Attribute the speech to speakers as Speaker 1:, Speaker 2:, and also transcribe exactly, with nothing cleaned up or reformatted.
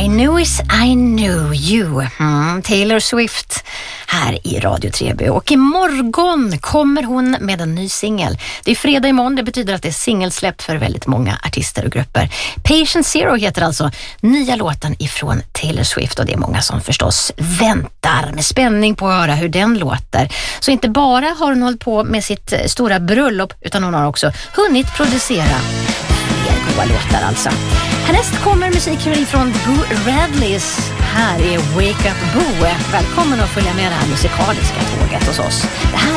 Speaker 1: I knew is I knew you. Mm, Taylor Swift här i Radio tre B. Och imorgon kommer hon med en ny singel. Det är fredag imorgon, det betyder att det är singelsläpp för väldigt många artister och grupper. Patient Zero heter alltså nya låten ifrån Taylor Swift, och det är många som förstås väntar med spänning på att höra hur den låter. Så inte bara har hon hållit på med sitt stora bröllop, utan hon har också hunnit producera fler goda låtar alltså. Härnäst kommer musik från Boo Radleys. Här är Wake Up Boo. Välkommen att följa med det här musikaliska tåget hos oss. Det här